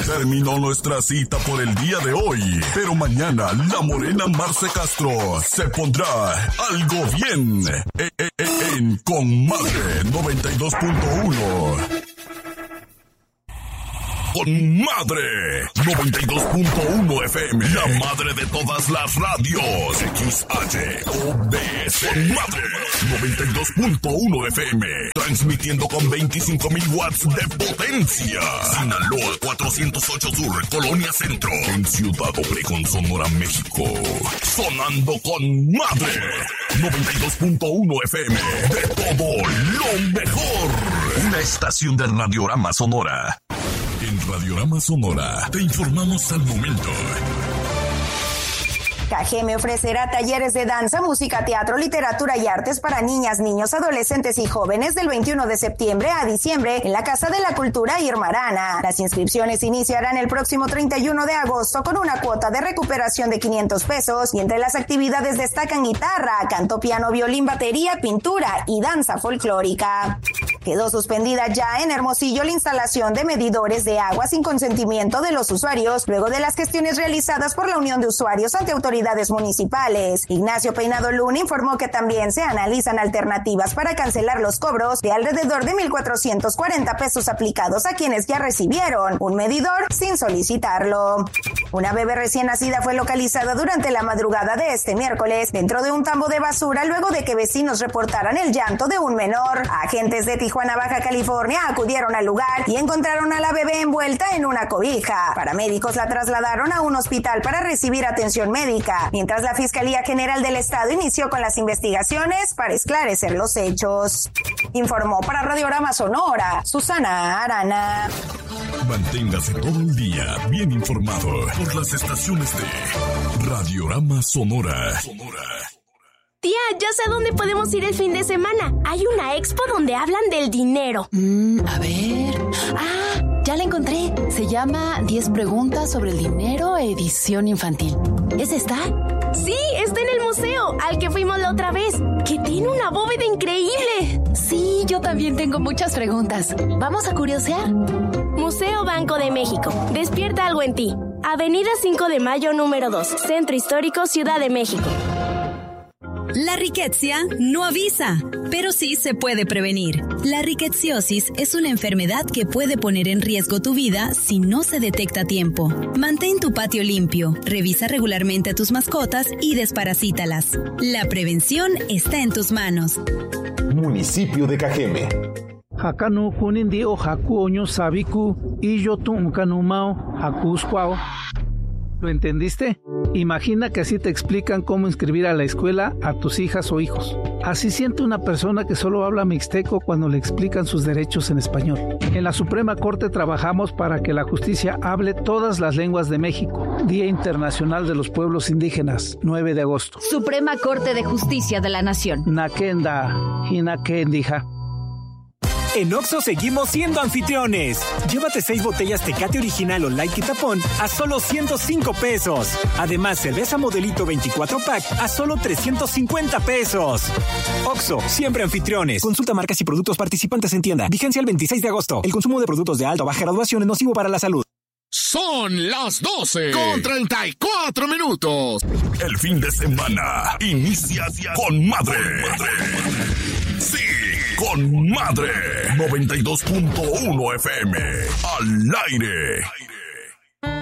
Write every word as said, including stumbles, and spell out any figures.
Terminó nuestra cita por el día de hoy, pero mañana la morena Marce Castro se pondrá algo bien eh, eh, eh, en Comadre noventa y dos punto uno. Con Madre noventa y dos punto uno F M, la madre de todas las radios. X H O B S. Con Madre noventa y dos punto uno F M, transmitiendo con veinticinco mil watts de potencia. Sinaloa cuatrocientos ocho Sur, Colonia Centro, en Ciudad Obregón, Sonora, México. Sonando con Madre noventa y dos punto uno F M, de todo lo mejor. Una estación de Radiorama Sonora. En Radiorama Sonora te informamos al momento. Cajeme ofrecerá talleres de danza, música, teatro, literatura y artes para niñas, niños, adolescentes y jóvenes del veintiuno de septiembre a diciembre en la Casa de la Cultura Irma Arana. Las inscripciones iniciarán el próximo treinta y uno de agosto con una cuota de recuperación de quinientos pesos y entre las actividades destacan guitarra, canto, piano, violín, batería, pintura y danza folclórica. Quedó suspendida ya en Hermosillo la instalación de medidores de agua sin consentimiento de los usuarios luego de las gestiones realizadas por la Unión de Usuarios ante autoridades municipales. Ignacio Peinado Luna informó que también se analizan alternativas para cancelar los cobros de alrededor de mil cuatrocientos cuarenta pesos aplicados a quienes ya recibieron un medidor sin solicitarlo. Una bebé recién nacida fue localizada durante la madrugada de este miércoles dentro de un tambo de basura luego de que vecinos reportaran el llanto de un menor. Agentes de Tijuana, Baja California, acudieron al lugar y encontraron a la bebé envuelta en una cobija. Paramédicos la trasladaron a un hospital para recibir atención médica, mientras la Fiscalía General del Estado inició con las investigaciones para esclarecer los hechos. Informó para Radiorama Sonora, Susana Arana. Manténgase todo el día bien informado por las estaciones de Radiorama Sonora. Sonora. Tía, ya sé a dónde podemos ir el fin de semana. Hay una expo donde hablan del dinero. Mm, a ver... ¡Ah! Ya la encontré. Se llama diez preguntas sobre el dinero, edición infantil. ¿Es esta? Sí, está en el museo, al que fuimos la otra vez, que tiene una bóveda increíble. Sí, yo también tengo muchas preguntas. ¿Vamos a curiosear? Museo Banco de México. Despierta algo en ti. Avenida cinco de Mayo, número dos, Centro Histórico, Ciudad de México. La riquezia no avisa, pero sí se puede prevenir. La riqueciosis es una enfermedad que puede poner en riesgo tu vida si no se detecta a tiempo. Mantén tu patio limpio, revisa regularmente a tus mascotas y desparasítalas. La prevención está en tus manos. Municipio de Cajeme. Hakanu kunindi o haku oño sabiku y yo tuncanumao hakusquao. ¿Lo entendiste? Imagina que así te explican cómo inscribir a la escuela a tus hijas o hijos. Así siente una persona que solo habla mixteco cuando le explican sus derechos en español. En la Suprema Corte trabajamos para que la justicia hable todas las lenguas de México. Día Internacional de los Pueblos Indígenas, nueve de agosto. Suprema Corte de Justicia de la Nación. Nakenda, Hinakendija. En Oxxo seguimos siendo anfitriones. Llévate seis botellas Tecate Original o Light Quitapón a solo ciento cinco pesos. Además, cerveza Modelito veinticuatro pack a solo trescientos cincuenta pesos. Oxxo, siempre anfitriones. Consulta marcas y productos participantes en tienda. Vigencia el veintiséis de agosto. El consumo de productos de alta o baja graduación es nocivo para la salud. Son las doce con treinta y cuatro minutos. El fin de semana inicia con Madre. Sí, con Madre. noventa y dos punto uno F M. Al aire.